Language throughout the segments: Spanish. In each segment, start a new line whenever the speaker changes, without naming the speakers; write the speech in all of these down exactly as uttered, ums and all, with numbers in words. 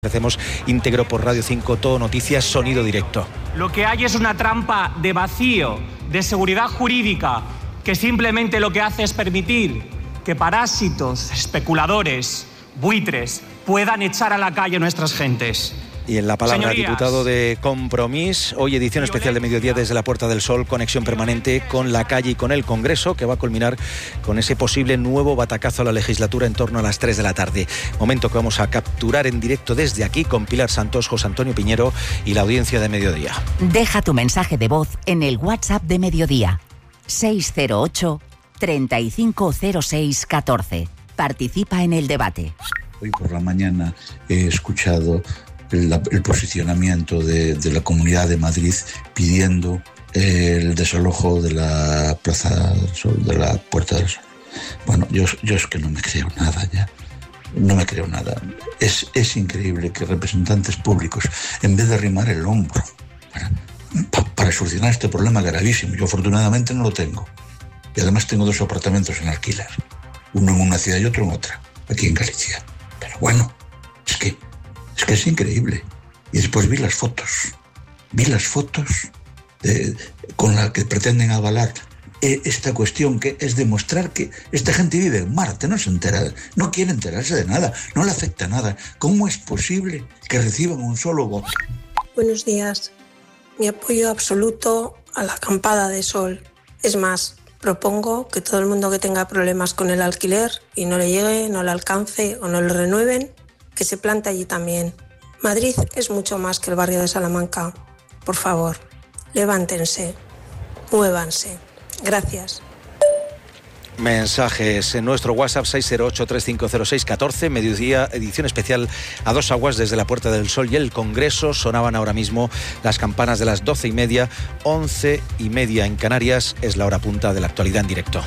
Hacemos íntegro por Radio cinco, todo noticias, sonido directo.
Lo que hay es una trampa de vacío, de seguridad jurídica, que simplemente lo que hace es permitir que parásitos, especuladores, buitres, puedan echar a la calle a nuestras gentes.
Y en la palabra,
Señorías,
diputado de Compromís, hoy edición especial de Mediodía desde la Puerta del Sol, conexión permanente con la calle y con el Congreso, que va a culminar con ese posible nuevo batacazo a la legislatura en torno a las tres de la tarde. Momento que vamos a capturar en directo desde aquí con Pilar Santos, José Antonio Piñero y la audiencia de Mediodía.
Deja tu mensaje de voz en el WhatsApp de Mediodía, seis cero ocho, treinta y cinco cero seis, catorce. Participa en el debate.
Hoy por la mañana he escuchado El, el posicionamiento de, de la Comunidad de Madrid pidiendo el desalojo de la Plaza del Sol, de la Puerta del Sol. Bueno, yo, yo es que no me creo nada ya. No me creo nada. Es, es increíble que representantes públicos, en vez de arrimar el hombro para, para solucionar este problema gravísimo, yo afortunadamente no lo tengo. Y además tengo dos apartamentos en alquiler. Uno en una ciudad y otro en otra, aquí en Galicia. Pero bueno, es que Es que es increíble. Y después vi las fotos. Vi las fotos de, con las que pretenden avalar eh, esta cuestión, que es demostrar que esta gente vive en Marte, no se entera, no quiere enterarse de nada, no le afecta nada. ¿Cómo es posible que reciban un solo voto?
Buenos días. Mi apoyo absoluto a la acampada de sol. Es más, propongo que todo el mundo que tenga problemas con el alquiler y no le llegue, no le alcance o no le renueven, que se plante allí también. Madrid es mucho más que el barrio de Salamanca. Por favor, levántense, muévanse. Gracias.
Mensajes en nuestro WhatsApp seis cero ocho, treinta y cinco cero seis, catorce. Mediodía, edición especial a dos aguas desde la Puerta del Sol y el Congreso. Sonaban ahora mismo las campanas de las doce y media, once y media en Canarias. Es la hora punta de la actualidad en directo.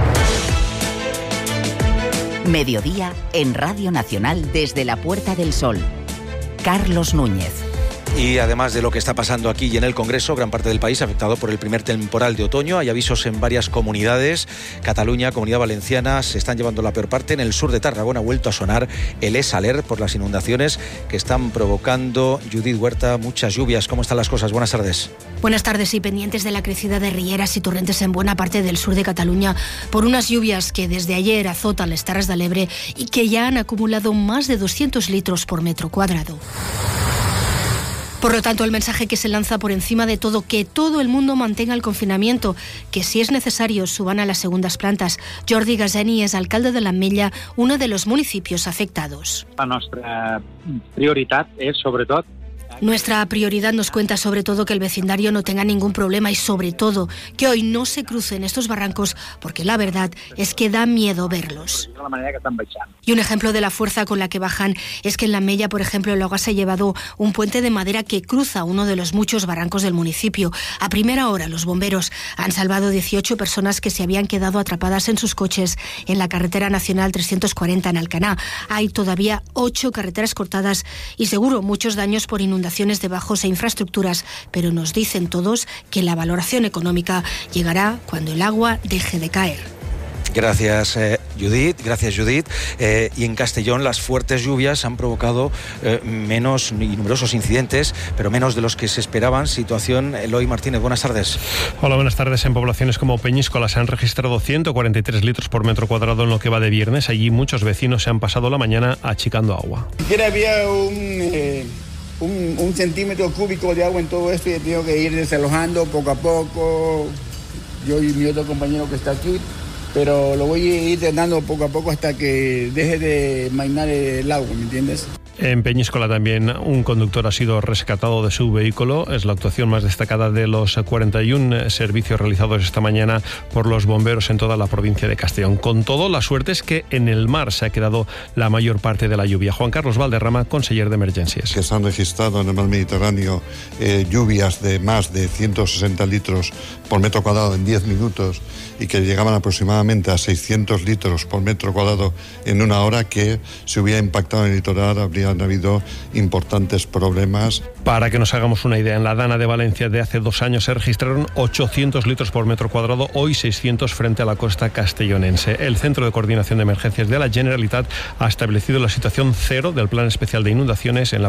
Mediodía en Radio Nacional desde la Puerta del Sol. Carlos Núñez.
Y además de lo que está pasando aquí y en el Congreso, gran parte del país afectado por el primer temporal de otoño. Hay avisos en varias comunidades. Cataluña, Comunidad Valenciana, se están llevando la peor parte. En el sur de Tarragona ha vuelto a sonar el EsAler por las inundaciones que están provocando, Judith Huerta, muchas lluvias. ¿Cómo están las cosas? Buenas tardes.
Buenas tardes. Y pendientes de la crecida de rieras y torrentes en buena parte del sur de Cataluña por unas lluvias que desde ayer azotan las Terres de l'Ebre y que ya han acumulado más de doscientos litros por metro cuadrado. Por lo tanto, el mensaje que se lanza por encima de todo, que todo el mundo mantenga el confinamiento, que si es necesario suban a las segundas plantas. Jordi Gazeni es alcalde de l'Ametlla, uno de los municipios afectados.
La nuestra prioridad es, sobre todo,
Nuestra prioridad nos cuenta sobre todo que el vecindario no tenga ningún problema y sobre todo que hoy no se crucen estos barrancos porque la verdad es que da miedo verlos. Y un ejemplo de la fuerza con la que bajan es que en l'Ametlla, por ejemplo, el agua se ha llevado un puente de madera que cruza uno de los muchos barrancos del municipio. A primera hora los bomberos han salvado dieciocho personas que se habían quedado atrapadas en sus coches en la carretera nacional trescientos cuarenta en Alcaná. Hay todavía ocho carreteras cortadas y seguro muchos daños por inundaciones de bajos e infraestructuras, pero nos dicen todos que la valoración económica llegará cuando el agua deje de caer.
Gracias, eh, Judith. Gracias, Judith. Eh, y en Castellón las fuertes lluvias han provocado eh, menos y numerosos incidentes, pero menos de los que se esperaban. Situación, Eloy Martínez, buenas tardes.
Hola, buenas tardes. En poblaciones como Peñíscola se han registrado ciento cuarenta y tres litros por metro cuadrado en lo que va de viernes. Allí muchos vecinos se han pasado la mañana achicando agua.
Ni siquiera había un... Eh... Un, un centímetro cúbico de agua en todo esto y he tenido que ir desalojando poco a poco, yo y mi otro compañero que está aquí, pero lo voy a ir drenando poco a poco hasta que deje de mainar el agua, ¿me entiendes?
En Peñíscola también un conductor ha sido rescatado de su vehículo. Es la actuación más destacada de los cuarenta y uno servicios realizados esta mañana por los bomberos en toda la provincia de Castellón. Con todo, la suerte es que en el mar se ha quedado la mayor parte de la lluvia. Juan Carlos Valderrama, conseller de Emergencias.
Que se han registrado en el mar Mediterráneo eh, lluvias de más de ciento sesenta litros por metro cuadrado en diez minutos y que llegaban aproximadamente a seiscientos litros por metro cuadrado en una hora, que si hubiera impactado en el litoral habría han habido importantes problemas.
Para que nos hagamos una idea, en la Dana de Valencia de hace dos años se registraron ochocientos litros por metro cuadrado, hoy seiscientos frente a la costa castellonense. El Centro de Coordinación de Emergencias de la Generalitat ha establecido la situación cero del Plan Especial de Inundaciones en la